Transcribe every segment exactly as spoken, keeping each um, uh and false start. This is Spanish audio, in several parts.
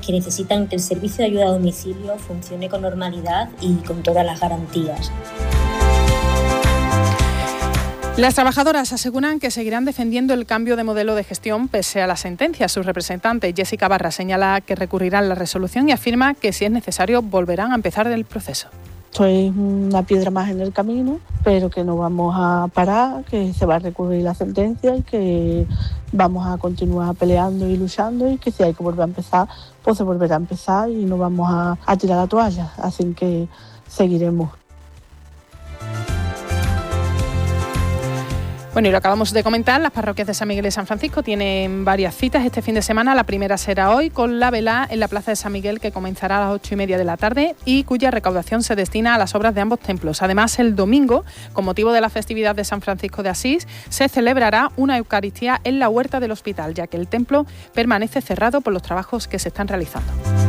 que necesitan que el servicio de ayuda a domicilio funcione con normalidad y con todas las garantías. Las trabajadoras aseguran que seguirán defendiendo el cambio de modelo de gestión pese a la sentencia. Su representante, Jessica Barra, señala que recurrirán la resolución y afirma que si es necesario volverán a empezar el proceso. Esto es una piedra más en el camino, pero que no vamos a parar, que se va a recurrir la sentencia y que vamos a continuar peleando y luchando, y que si hay que volver a empezar, pues se volverá a empezar y no vamos a, a tirar la toalla. Así que seguiremos. Bueno, y lo acabamos de comentar, las parroquias de San Miguel y San Francisco tienen varias citas este fin de semana. La primera será hoy con la vela en la Plaza de San Miguel, que comenzará a las ocho y media de la tarde y cuya recaudación se destina a las obras de ambos templos. Además, el domingo, con motivo de la festividad de San Francisco de Asís, se celebrará una Eucaristía en la huerta del hospital, ya que el templo permanece cerrado por los trabajos que se están realizando.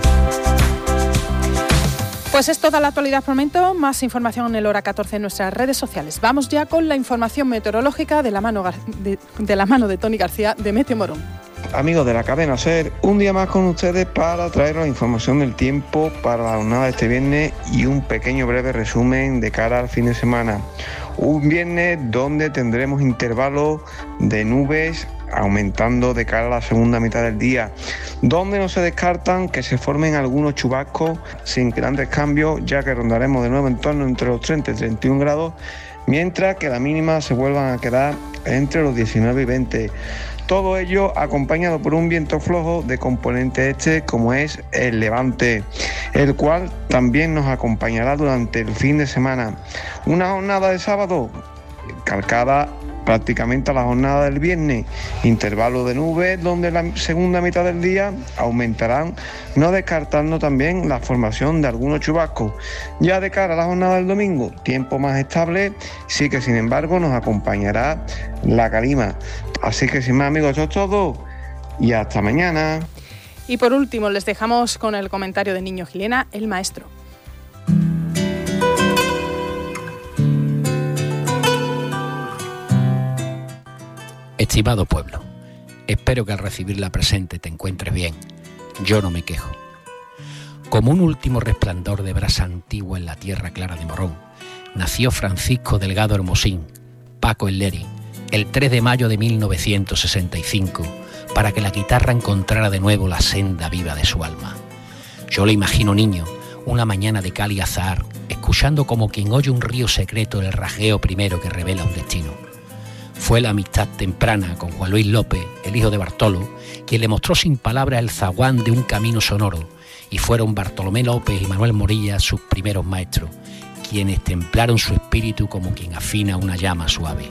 Pues es toda la actualidad por el momento. Más información en el Hora catorce en nuestras redes sociales. Vamos ya con la información meteorológica de la mano de, de, la mano de Tony García de Meteo Morón. Amigos de la cadena SER, un día más con ustedes para traeros la información del tiempo para la jornada de este viernes y un pequeño breve resumen de cara al fin de semana. Un viernes donde tendremos intervalos de nubes aumentando de cara a la segunda mitad del día, donde no se descartan que se formen algunos chubascos sin grandes cambios, ya que rondaremos de nuevo en torno entre los treinta y treinta y un grados, mientras que las mínimas se vuelvan a quedar entre los diecinueve y veinte. Todo ello acompañado por un viento flojo de componente este, como es el levante, el cual también nos acompañará durante el fin de semana. Una jornada de sábado calcada prácticamente a la jornada del viernes, intervalo de nubes donde la segunda mitad del día aumentarán, no descartando también la formación de algunos chubascos. Ya de cara a la jornada del domingo, tiempo más estable, sí que sin embargo nos acompañará la calima. Así que sin más, amigos, eso es todo y hasta mañana. Y por último les dejamos con el comentario de Niño Gilena, el maestro. Estimado pueblo, espero que al recibir la presente te encuentres bien. Yo no me quejo. Como un último resplandor de brasa antigua en la tierra clara de Morón, nació Francisco Delgado Hermosín, Paco el Leri, el tres de mayo de mil novecientos sesenta y cinco, para que la guitarra encontrara de nuevo la senda viva de su alma. Yo le imagino niño, una mañana de cal y azahar, escuchando como quien oye un río secreto el rajeo primero que revela un destino. Fue la amistad temprana con Juan Luis López, el hijo de Bartolo, quien le mostró sin palabras el zaguán de un camino sonoro, y fueron Bartolomé López y Manuel Morilla sus primeros maestros, quienes templaron su espíritu como quien afina una llama suave.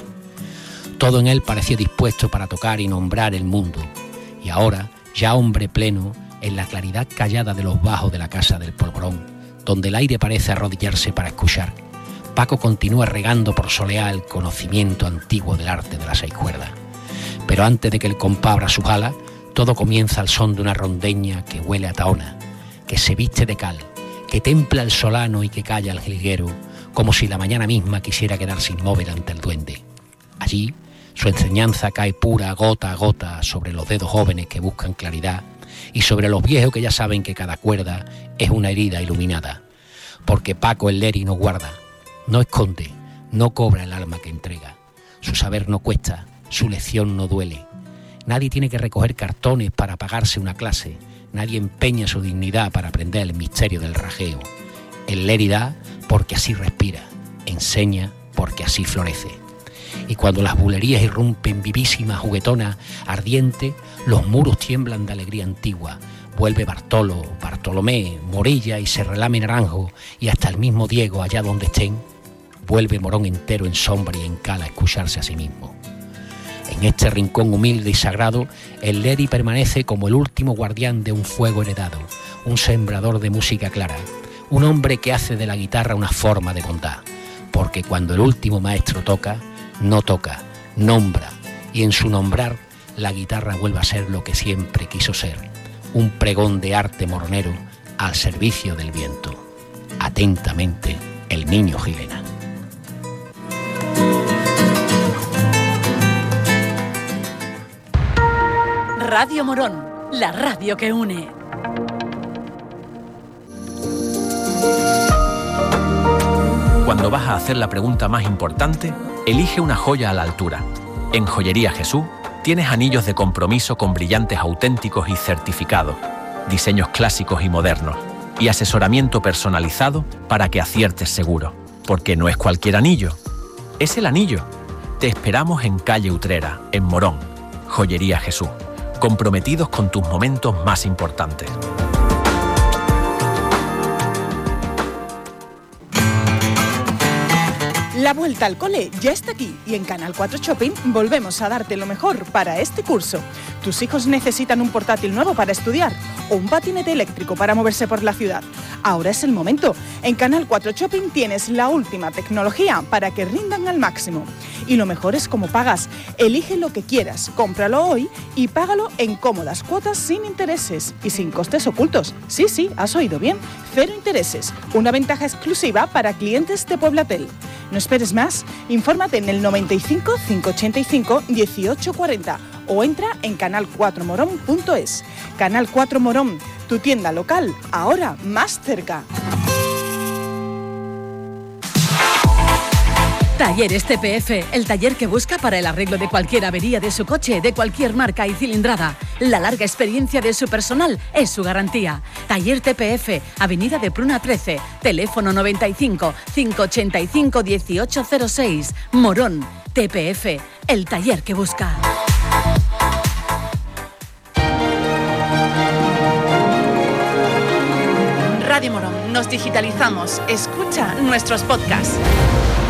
Todo en él parecía dispuesto para tocar y nombrar el mundo, y ahora, ya hombre pleno, en la claridad callada de los bajos de la casa del Polvorón, donde el aire parece arrodillarse para escuchar, Paco continúa regando por solear el conocimiento antiguo del arte de las seis cuerdas. Pero antes de que el compás abra sus alas, todo comienza al son de una rondeña que huele a tahona, que se viste de cal, que templa el solano y que calla al jilguero, como si la mañana misma quisiera quedarse inmóvil ante el duende. Allí, su enseñanza cae pura gota a gota sobre los dedos jóvenes que buscan claridad y sobre los viejos que ya saben que cada cuerda es una herida iluminada. Porque Paco el Leri no guarda, no esconde, no cobra el alma que entrega. Su saber no cuesta, su lección no duele. Nadie tiene que recoger cartones para pagarse una clase. Nadie empeña su dignidad para aprender el misterio del rajeo. El Leri da porque así respira, enseña porque así florece. Y cuando las bulerías irrumpen vivísimas, juguetonas, ardientes, los muros tiemblan de alegría antigua. Vuelve Bartolo, Bartolomé, Morilla y se relame Naranjo, y hasta el mismo Diego allá donde estén. Vuelve Morón entero en sombra y en cal a escucharse a sí mismo. En este rincón humilde y sagrado, el Leri permanece como el último guardián de un fuego heredado, un sembrador de música clara, un hombre que hace de la guitarra una forma de bondad, porque cuando el último maestro toca, no toca, nombra, y en su nombrar, la guitarra vuelve a ser lo que siempre quiso ser, un pregón de arte moronero al servicio del viento. Atentamente, el Niño Gilena. Radio Morón, la radio que une. cuando vas a hacer la pregunta más importante, elige una joya a la altura. En Joyería Jesús tienes anillos de compromiso con brillantes auténticos y certificados, diseños clásicos y modernos, y asesoramiento personalizado para que aciertes seguro. Porque no es cualquier anillo, es el anillo. Te esperamos en calle Utrera, en Morón. Joyería Jesús, comprometidos con tus momentos más importantes. La vuelta al cole ya está aquí y en Canal cuatro Shopping volvemos a darte lo mejor para este curso. ¿Tus hijos necesitan un portátil nuevo para estudiar o un patinete eléctrico para moverse por la ciudad? Ahora es el momento. En Canal cuatro Shopping tienes la última tecnología para que rindan al máximo. Y lo mejor es cómo pagas. Elige lo que quieras, cómpralo hoy y págalo en cómodas cuotas sin intereses y sin costes ocultos. Sí, sí, has oído bien. Cero intereses. Una ventaja exclusiva para clientes de Pueblatel. No esperes más. Infórmate en el noventa y cinco, cinco ochenta y cinco, dieciocho cuarenta o entra en canal cuatro morón punto es. Canal cuatro Morón, tu tienda local, ahora más cerca. Talleres T P F, el taller que busca para el arreglo de cualquier avería de su coche, de cualquier marca y cilindrada. La larga experiencia de su personal es su garantía. Taller T P F, Avenida de Pruna trece, teléfono noventa y cinco, cinco ochenta y cinco, dieciocho cero seis. Morón, T P F, el taller que busca. Radio Morón, nos digitalizamos. Escucha nuestros podcasts.